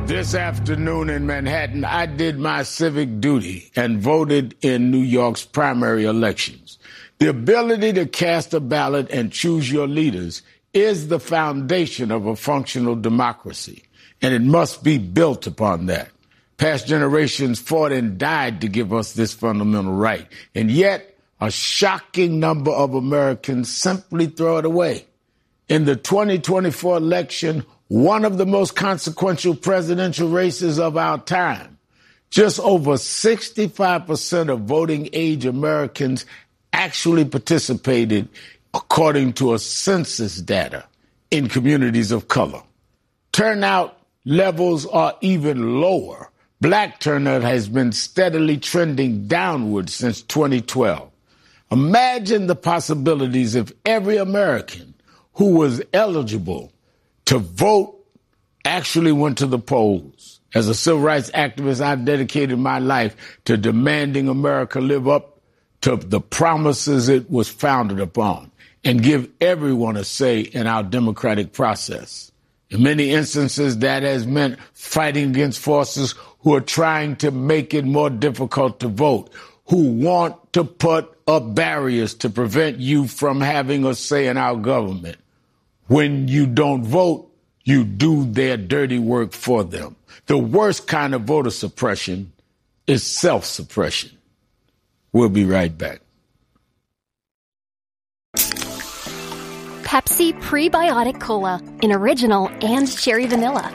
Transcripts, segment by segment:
This afternoon in Manhattan, I did my civic duty and voted in New York's primary elections. The ability to cast a ballot and choose your leaders is the foundation of a functional democracy, and it must be built upon that. Past generations fought and died to give us this fundamental right, and yet a shocking number of Americans simply throw it away. In the 2024 election, one of the most consequential presidential races of our time, just over 65% of voting age Americans actually participated, according to a census data, in communities of color. Turnout levels are even lower. Black turnout has been steadily trending downward since 2012. Imagine the possibilities if every American who was eligible to vote actually went to the polls. As a civil rights activist, I've dedicated my life to demanding America live up to the promises it was founded upon and give everyone a say in our democratic process. In many instances, that has meant fighting against forces who are trying to make it more difficult to vote, who want to put up barriers to prevent you from having a say in our government. When you don't vote, you do their dirty work for them. The worst kind of voter suppression is self-suppression. We'll be right back. Pepsi Prebiotic Cola in original and cherry vanilla.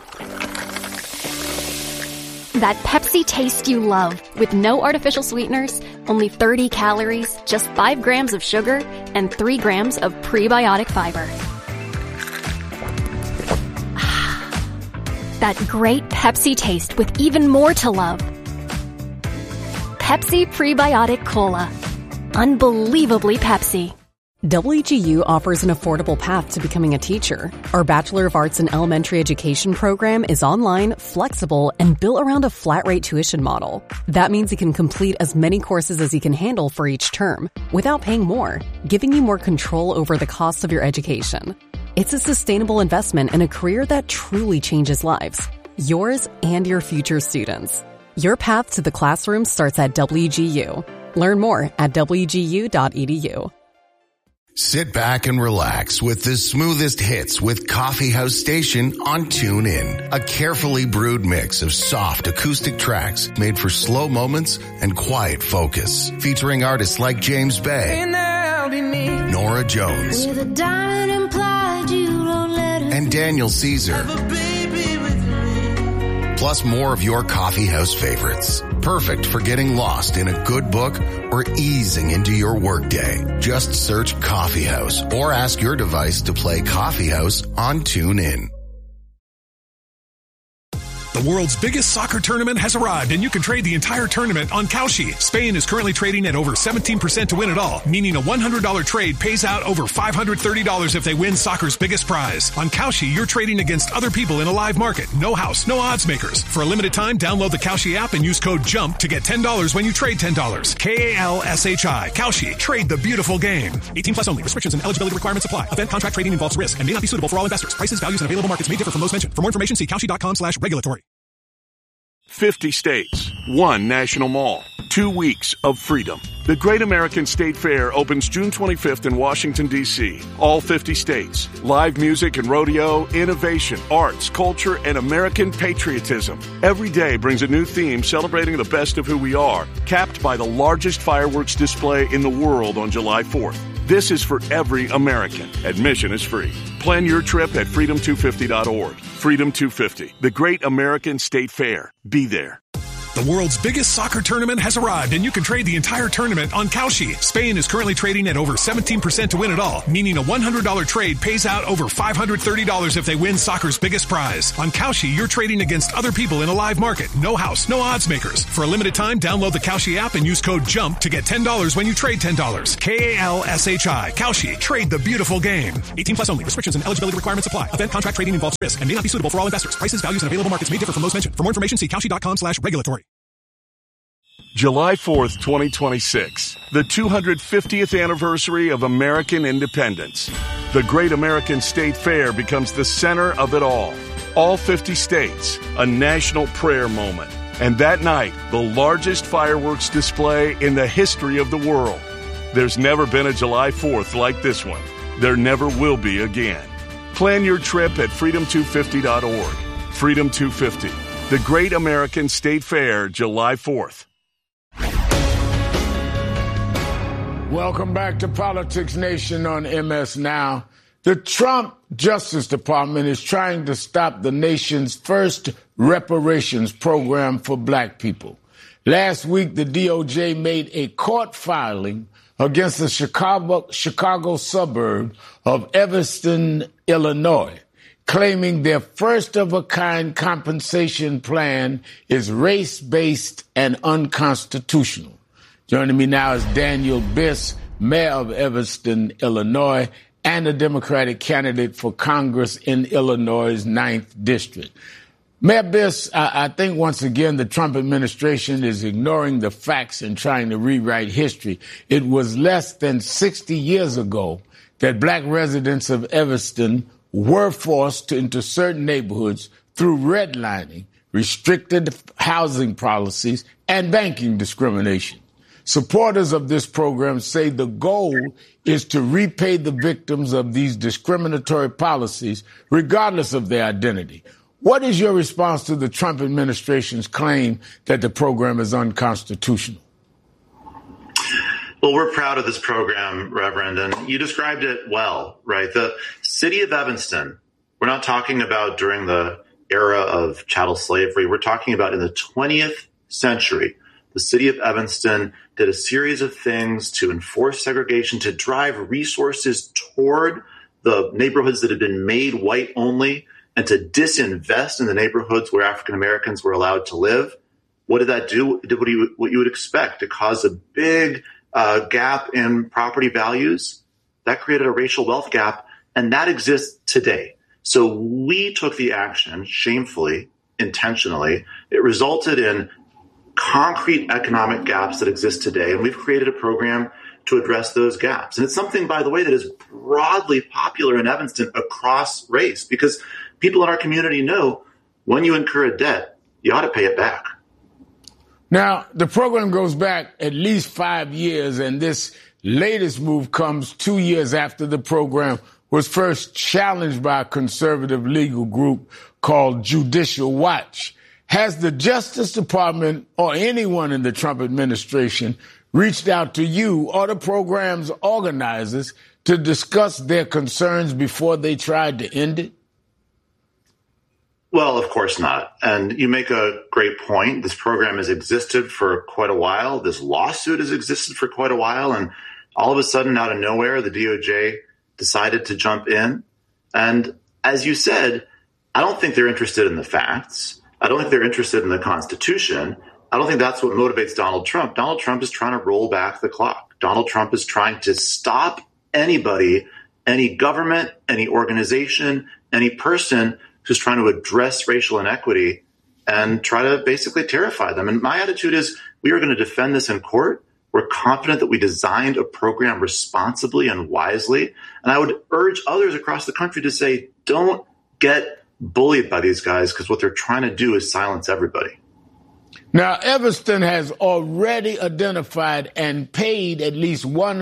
That Pepsi taste you love with no artificial sweeteners, only 30 calories, just 5 grams of sugar, and 3 grams of prebiotic fiber. That great Pepsi taste with even more to love. Pepsi Prebiotic Cola. Unbelievably Pepsi. WGU offers an affordable path to becoming a teacher. Our Bachelor of Arts in Elementary Education program is online, flexible, and built around a flat-rate tuition model. That means you can complete as many courses as you can handle for each term without paying more, giving you more control over the cost of your education. It's a sustainable investment in a career that truly changes lives. Yours and your future students. Your path to the classroom starts at WGU. Learn more at wgu.edu. Sit back and relax with the smoothest hits with Coffee House Station on TuneIn. A carefully brewed mix of soft acoustic tracks made for slow moments and quiet focus. Featuring artists like James Bay, Nora Jones, and Daniel Caesar. Plus more of your coffee house favorites. Perfect for getting lost in a good book or easing into your workday. Just search Coffee House or ask your device to play Coffee House on TuneIn. The world's biggest soccer tournament has arrived, and you can trade the entire tournament on Kalshi. Spain is currently trading at over 17% to win it all, meaning a $100 trade pays out over $530 if they win soccer's biggest prize. On Kalshi, you're trading against other people in a live market. No house, no odds makers. For a limited time, download the Kalshi app and use code JUMP to get $10 when you trade $10. Kalshi. Kalshi. Trade the beautiful game. 18 plus only. Restrictions and eligibility requirements apply. Event contract trading involves risk and may not be suitable for all investors. Prices, values, and available markets may differ from those mentioned. For more information, see Kalshi.com/regulatory. 50 states, 1 national mall, 2 weeks of freedom. The Great American State Fair opens June 25th in Washington, D.C. All 50 states. Live music and rodeo, innovation, arts, culture, and American patriotism. Every day brings a new theme celebrating the best of who we are, capped by the largest fireworks display in the world on July 4th. This is for every American. Admission is free. Plan your trip at freedom250.org. Freedom 250, the Great American State Fair. Be there. The world's biggest soccer tournament has arrived, and you can trade the entire tournament on Kalshi. Spain is currently trading at over 17% to win it all, meaning a $100 trade pays out over $530 if they win soccer's biggest prize. On Kalshi, you're trading against other people in a live market. No house, no odds makers. For a limited time, download the Kalshi app and use code JUMP to get $10 when you trade $10. Kalshi. Kalshi. Trade the beautiful game. 18 plus only. Restrictions and eligibility requirements apply. Event contract trading involves risk and may not be suitable for all investors. Prices, values, and available markets may differ from those mentioned. For more information, see Kalshi.com/regulatory. July 4th, 2026, the 250th anniversary of American independence. The Great American State Fair becomes the center of it all. all 50 states, a national prayer moment. And that night, the largest fireworks display in the history of the world. There's never been a July 4th like this one. There never will be again. Plan your trip at freedom250.org. Freedom 250, the Great American State Fair, July 4th. Welcome back to Politics Nation on MS Now. The Trump Justice Department is trying to stop the nation's first reparations program for black people. Last week, the DOJ made a court filing against the Chicago suburb of Evanston, Illinois, claiming their first-of-a-kind compensation plan is race-based and unconstitutional. Joining me now is Daniel Biss, mayor of Evanston, Illinois, and a Democratic candidate for Congress in Illinois' 9th District. Mayor Biss, I think once again the Trump administration is ignoring the facts and trying to rewrite history. It was less than 60 years ago that black residents of Evanston were forced into certain neighborhoods through redlining, restricted housing policies, and banking discrimination. Supporters of this program say the goal is to repay the victims of these discriminatory policies, regardless of their identity. What is your response to the Trump administration's claim that the program is unconstitutional? Well, we're proud of this program, Reverend, and you described it well, right? The city of Evanston, we're not talking about during the era of chattel slavery. We're talking about in the 20th century. The city of Evanston did a series of things to enforce segregation, to drive resources toward the neighborhoods that had been made white only, and to disinvest in the neighborhoods where African Americans were allowed to live. What did that do? It did what you would expect. It caused a big gap in property values. That created a racial wealth gap, and that exists today. So we took the action, shamefully, intentionally. It resulted in concrete economic gaps that exist today, and we've created a program to address those gaps. And it's something, by the way, that is broadly popular in Evanston across race, because people in our community know when you incur a debt, you ought to pay it back. Now, the program goes back at least 5 years, and this latest move comes 2 years after the program was first challenged by a conservative legal group called Judicial Watch. Has the Justice Department or anyone in the Trump administration reached out to you or the program's organizers to discuss their concerns before they tried to end it? Well, of course not. And you make a great point. This program has existed for quite a while. This lawsuit has existed for quite a while. And all of a sudden, out of nowhere, the DOJ decided to jump in. And as you said, I don't think they're interested in the facts. I don't think they're interested in the Constitution. I don't think that's what motivates Donald Trump. Donald Trump is trying to roll back the clock. Donald Trump is trying to stop anybody, any government, any organization, any person who's trying to address racial inequity and try to basically terrify them. And my attitude is we are going to defend this in court. We're confident that we designed a program responsibly and wisely. And I would urge others across the country to say, don't get bullied by these guys, because what they're trying to do is silence everybody. Now, Evanston has already identified and paid at least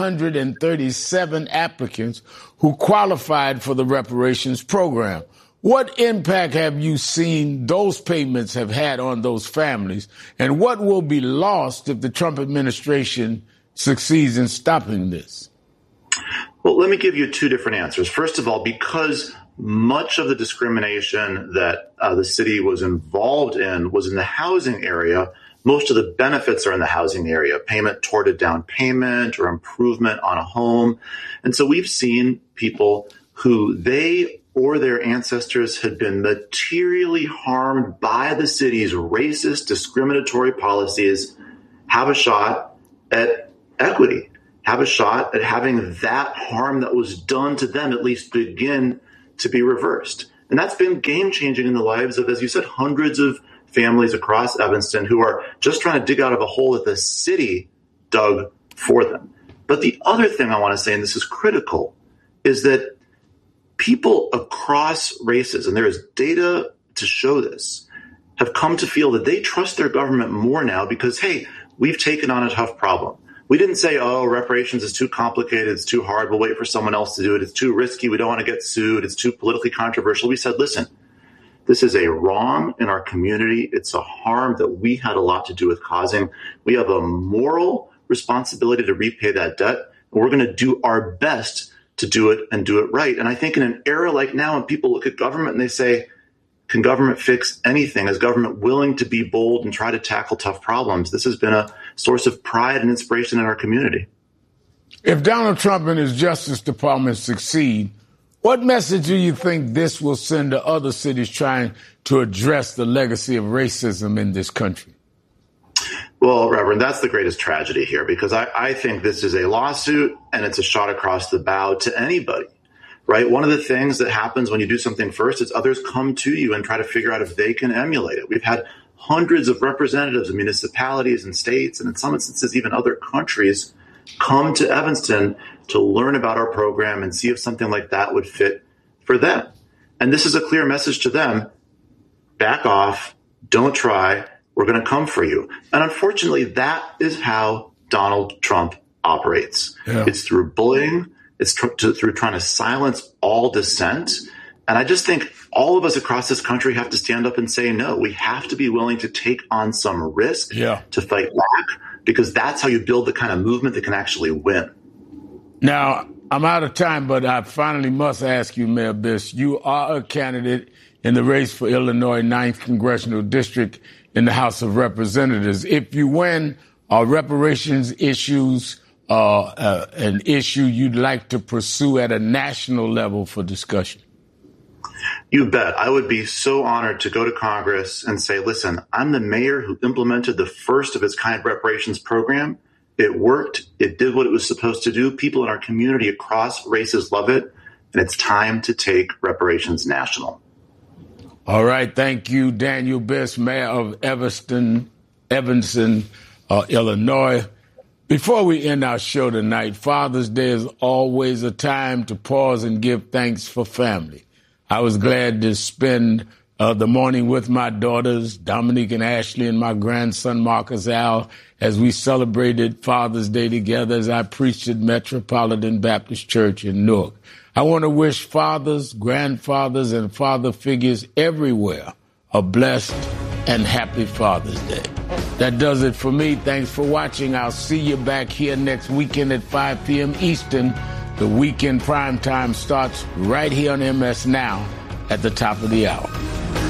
137 applicants who qualified for the reparations program. What impact have you seen those payments have had on those families, and what will be lost if the Trump administration succeeds in stopping this? Well, let me give you two different answers. First of all, because much of the discrimination that the city was involved in was in the housing area, most of the benefits are in the housing area, payment toward a down payment or improvement on a home. And so we've seen people who they or their ancestors had been materially harmed by the city's racist, discriminatory policies have a shot at equity, have a shot at having that harm that was done to them at least begin to be reversed. And that's been game-changing in the lives of, as you said, hundreds of families across Evanston who are just trying to dig out of a hole that the city dug for them. But the other thing I want to say, and this is critical, is that people across races, and there is data to show this, have come to feel that they trust their government more now because, hey, we've taken on a tough problem. We didn't say, oh, reparations is too complicated, it's too hard, we'll wait for someone else to do it, it's too risky, we don't want to get sued, it's too politically controversial. We said, listen, this is a wrong in our community. It's a harm that we had a lot to do with causing. We have a moral responsibility to repay that debt, and we're going to do our best to do it and do it right. And I think in an era like now, when people look at government and they say, can government fix anything? Is government willing to be bold and try to tackle tough problems? This has been a source of pride and inspiration in our community. If Donald Trump and his Justice Department succeed, what message do you think this will send to other cities trying to address the legacy of racism in this country? Well, Reverend, that's the greatest tragedy here, because I think this is a lawsuit and it's a shot across the bow to anybody, right? One of the things that happens when you do something first is others come to you and try to figure out if they can emulate it. We've had hundreds of representatives of municipalities and states, and in some instances, even other countries, come to Evanston to learn about our program and see if something like that would fit for them. And this is a clear message to them. Back off. Don't try. We're going to come for you. And unfortunately, that is how Donald Trump operates. Yeah. It's through bullying. It's through trying to silence all dissent. And I just think all of us across this country have to stand up and say, no, we have to be willing to take on some risk to fight back, because that's how you build the kind of movement that can actually win. Now, I'm out of time, but I finally must ask you, Mayor Biss, you are a candidate in the race for Illinois 9th Congressional District in the House of Representatives. If you win, are reparations issues an issue you'd like to pursue at a national level for discussion? You bet. I would be so honored to go to Congress and say, listen, I'm the mayor who implemented the first of its kind reparations program. It worked. It did what it was supposed to do. People in our community across races love it. And it's time to take reparations national. All right. Thank you, Daniel Biss, Mayor of Evanston, Illinois. Before we end our show tonight, Father's Day is always a time to pause and give thanks for family. I was glad to spend the morning with my daughters, Dominique and Ashley, and my grandson, Marcus Al, as we celebrated Father's Day together as I preached at Metropolitan Baptist Church in Newark. I want to wish fathers, grandfathers, and father figures everywhere a blessed and happy Father's Day. That does it for me. Thanks for watching. I'll see you back here next weekend at 5 p.m. Eastern. The weekend prime time starts right here on MS Now at the top of the hour.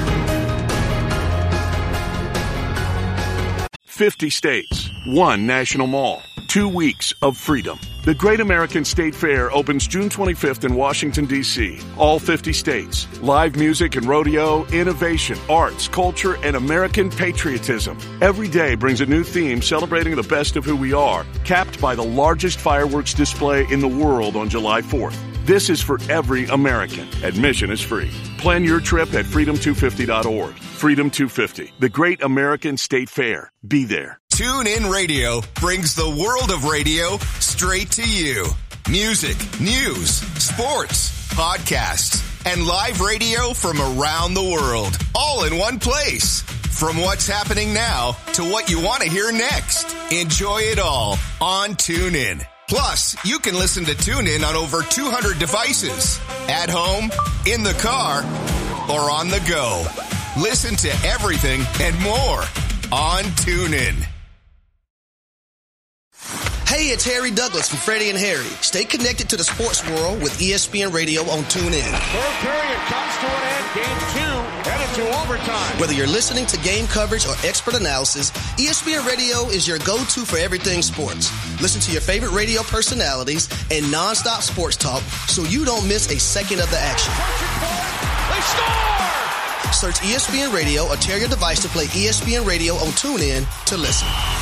50 states, one national mall, 2 weeks of freedom. The Great American State Fair opens June 25th in Washington, D.C. All 50 states. Live music and rodeo, innovation, arts, culture, and American patriotism. Every day brings a new theme celebrating the best of who we are, capped by the largest fireworks display in the world on July 4th. This is for every American. Admission is free. Plan your trip at freedom250.org. Freedom 250, the Great American State Fair. Be there. TuneIn Radio brings the world of radio straight to you. Music, news, sports, podcasts, and live radio from around the world, all in one place. From what's happening now to what you want to hear next. Enjoy it all on TuneIn. Plus, you can listen to TuneIn on over 200 devices. At home, in the car, or on the go. Listen to everything and more on TuneIn. Hey, it's Harry Douglas from Freddie and Harry. Stay connected to the sports world with ESPN Radio on TuneIn. Third period comes to an end. Game 2 headed to overtime. Whether you're listening to game coverage or expert analysis, ESPN Radio is your go-to for everything sports. Listen to your favorite radio personalities and nonstop sports talk so you don't miss a second of the action. They score! Search ESPN Radio or tear your device to play ESPN Radio on TuneIn to listen.